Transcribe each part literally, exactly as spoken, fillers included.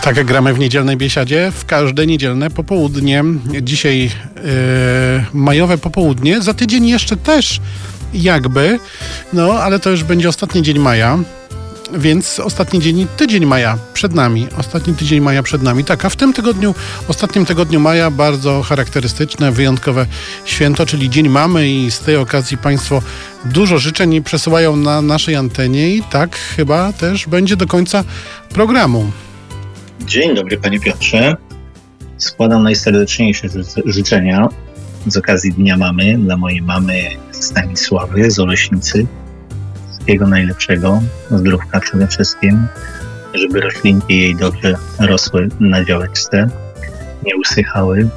Tak, gramy w niedzielnej biesiadzie w każde niedzielne popołudnie. Dzisiaj yy, majowe popołudnie, za tydzień jeszcze też jakby, no ale to już będzie ostatni dzień maja, więc ostatni dzień, tydzień maja przed nami, ostatni tydzień maja przed nami. Tak, a w tym tygodniu, ostatnim tygodniu maja bardzo charakterystyczne, wyjątkowe święto, czyli Dzień Mamy i z tej okazji Państwo dużo życzeń przesyłają na naszej antenie i tak chyba też będzie do końca programu. Dzień dobry, panie Piotrze. Składam najserdeczniejsze życzenia z okazji Dnia Mamy dla mojej mamy Stanisławy z Oleśnicy. Wszystkiego najlepszego, zdrówka przede wszystkim, żeby roślinki jej dobrze rosły na działeczce, nie usychały.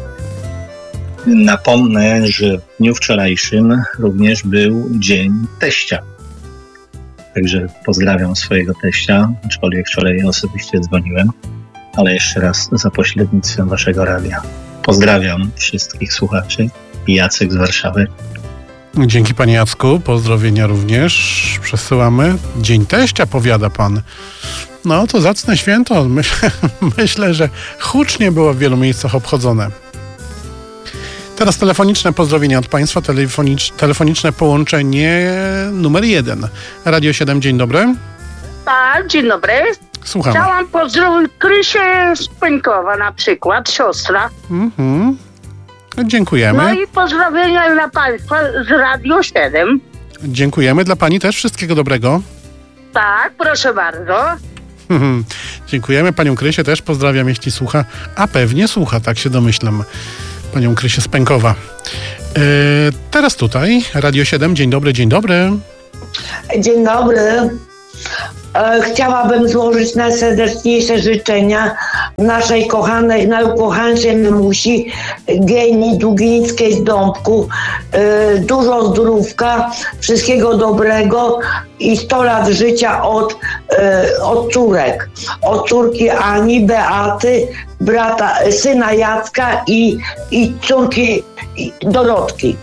Napomnę, że w dniu wczorajszym również był Dzień Teścia. Także pozdrawiam swojego teścia, aczkolwiek wczoraj osobiście dzwoniłem, ale jeszcze raz za pośrednictwem waszego radia. Pozdrawiam wszystkich słuchaczy. Jacek z Warszawy. Dzięki panie Jacku, pozdrowienia również przesyłamy. Dzień Teścia, powiada pan. No to zacne święto. Myślę, myślę, że hucznie było w wielu miejscach obchodzone. Teraz telefoniczne pozdrowienia od Państwa, telefonicz, telefoniczne połączenie numer jeden. Radio siedem, dzień dobry. Tak, dzień dobry. Słucham. Chciałam pozdrowić Krysię z Pękowa na przykład, siostra. Mhm. Dziękujemy. No i pozdrowienia dla Państwa z Radio siedem. Dziękujemy. Dla Pani też wszystkiego dobrego. Tak, proszę bardzo. Dziękujemy. Panią Krysię też pozdrawiam, jeśli słucha. A pewnie słucha, tak się domyślam. Panią Krysię z Pękowa. Yy, teraz tutaj, Radio siedem. Dzień dobry, dzień dobry. Dzień dobry. E, chciałabym złożyć najserdeczniejsze życzenia naszej kochanej, najukochańszej mamusi Geni Długińskiej z Dąbku. E, dużo zdrówka, wszystkiego dobrego i sto lat życia od, e, od córek. Od córki Ani, Beaty, brata, syna Jacka i, i córki Dorotki.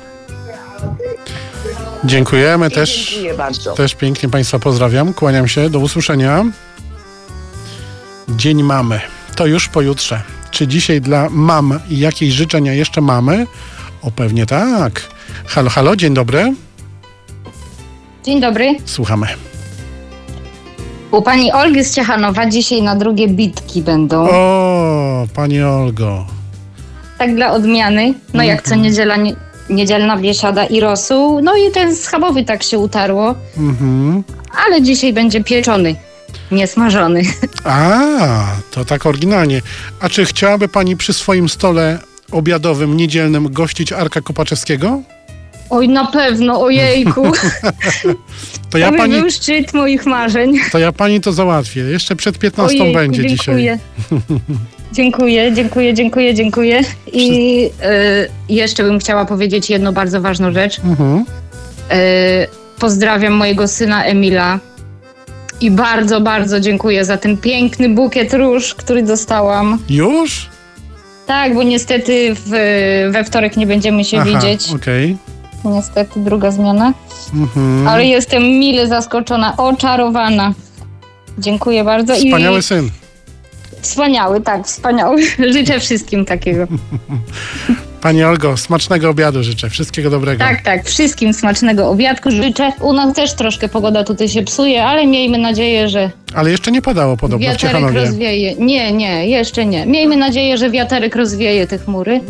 Dziękujemy też. Dziękuję bardzo. Też pięknie Państwa pozdrawiam. Kłaniam się. Do usłyszenia. Dzień Mamy. To już pojutrze. Czy dzisiaj dla mam jakieś życzenia jeszcze mamy? O, pewnie tak. Halo, halo, dzień dobry. Dzień dobry. Słuchamy. U pani Olgi z Ciechanowa dzisiaj na drugie bitki będą. O, pani Olgo. Tak dla odmiany. No jak co niedziela, nie, niedzielna biesiada i rosół. No i ten schabowy tak się utarło. Mhm. Ale dzisiaj będzie pieczony, nie smażony. A, to tak oryginalnie. A czy chciałaby pani przy swoim stole obiadowym, niedzielnym gościć Arka Kopaczewskiego? Oj, na pewno, ojejku. To ja to pani, był szczyt moich marzeń. to ja pani to załatwię. Jeszcze przed piętnastą Ojejku, będzie dziękuję. dzisiaj. Dziękuję, dziękuję, dziękuję, dziękuję. I y, jeszcze bym chciała powiedzieć jedną bardzo ważną rzecz. Mhm. Y, pozdrawiam mojego syna Emila i bardzo, bardzo dziękuję za ten piękny bukiet róż, który dostałam. Już? Tak, bo niestety w, we wtorek nie będziemy się Aha, widzieć. okej. Niestety druga zmiana. Mhm. Ale jestem mile zaskoczona, oczarowana. Dziękuję bardzo. Wspaniały I syn. Wspaniały, tak, wspaniały. Życzę wszystkim takiego. Pani Olgo, smacznego obiadu życzę. Wszystkiego dobrego. Tak, tak, wszystkim smacznego obiadku życzę. U nas też troszkę pogoda tutaj się psuje, ale miejmy nadzieję, że Ale jeszcze nie padało podobno w wiaterek Ciechanowie. rozwieje. Nie, nie, jeszcze nie. Miejmy nadzieję, że wiaterek rozwieje te chmury.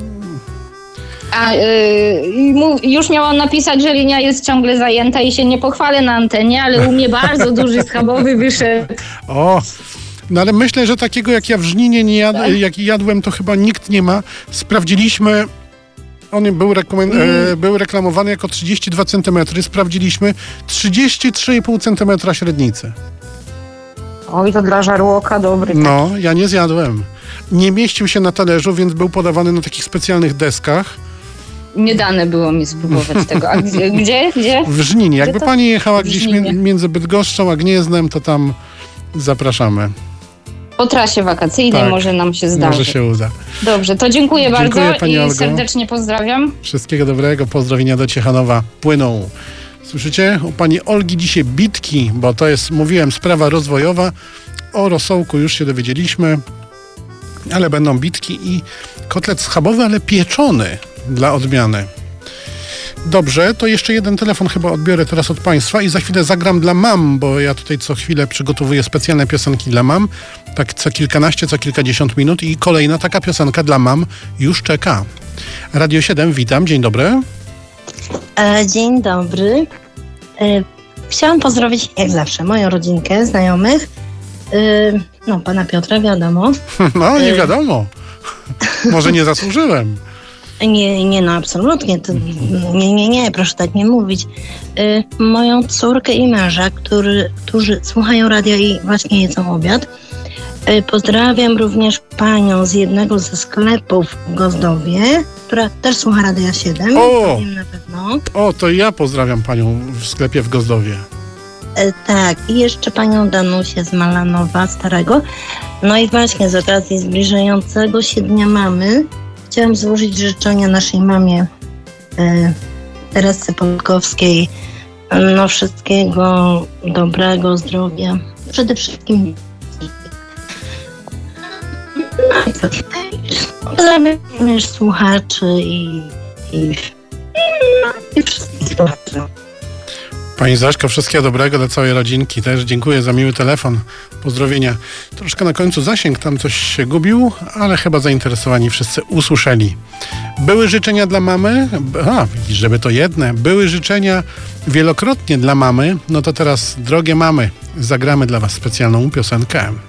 A yy, mów, już miałam napisać, że linia jest ciągle zajęta i się nie pochwalę na antenie, ale u mnie bardzo duży schabowy wyszedł. O, no ale myślę, że takiego jak ja w Żninie nie jad, jak jadłem, to chyba nikt nie ma. Sprawdziliśmy, on był, rekomen- e, był reklamowany jako trzydzieści dwa centymetry, sprawdziliśmy trzydzieści trzy i pół centymetra średnicy. Oj, to dla żarłoka dobry. No, ja nie zjadłem. Nie mieścił się na talerzu, więc był podawany na takich specjalnych deskach. Nie dane było mi spróbować tego. A gdzie? Gdzie? gdzie? W Żninie. Jakby to? pani jechała W gdzieś Żninie. mie- między Bydgoszczą a Gniezdnem, to tam zapraszamy. Po trasie wakacyjnej Tak, może nam się zdarzy. Może się uda. Dobrze, to dziękuję, Dziękuję, bardzo pani i Olgo. serdecznie pozdrawiam. Wszystkiego dobrego. Pozdrowienia do Ciechanowa płyną. Słyszycie? U pani Olgi dzisiaj bitki, bo to jest, mówiłem, sprawa rozwojowa. O rosołku już się dowiedzieliśmy, ale będą bitki i kotlet schabowy, ale pieczony dla odmiany. Dobrze, to jeszcze jeden telefon chyba odbiorę teraz od Państwa i za chwilę zagram dla mam, bo ja tutaj co chwilę przygotowuję specjalne piosenki dla mam, tak co kilkanaście, co kilkadziesiąt minut i kolejna taka piosenka dla mam już czeka. Radio siedem, witam, dzień dobry. E, dzień dobry. E, chciałam pozdrowić, jak zawsze, moją rodzinkę, znajomych, e, no pana Piotra, wiadomo. No, nie wiadomo. Może nie zasłużyłem. Nie, nie, no absolutnie. To, nie, nie, nie, proszę tak nie mówić. Y, moją córkę i męża, który, którzy słuchają radia i właśnie jedzą obiad. Y, pozdrawiam również panią z jednego ze sklepów w Gozdowie, która też słucha Radia siedem. O! Wiem na pewno. O, to ja pozdrawiam panią w sklepie w Gozdowie. Y, tak, i jeszcze panią Danusię z Malanowa Starego. No i właśnie z okazji zbliżającego się Dnia Mamy chciałam złożyć życzenia naszej mamie e, Teresy Polkowskiej. No wszystkiego dobrego, zdrowia. Przede wszystkim pozdrawiam również słuchaczy i, i, i wszystkich słuchaczy. Pani Zaśko, wszystkiego dobrego dla całej rodzinki. Też dziękuję za miły telefon. Pozdrowienia. Troszkę na końcu zasięg, tam coś się gubił, ale chyba zainteresowani wszyscy usłyszeli. Były życzenia dla mamy? A, widzisz, żeby to jedne. Były życzenia wielokrotnie dla mamy. No to teraz, drogie mamy, zagramy dla was specjalną piosenkę.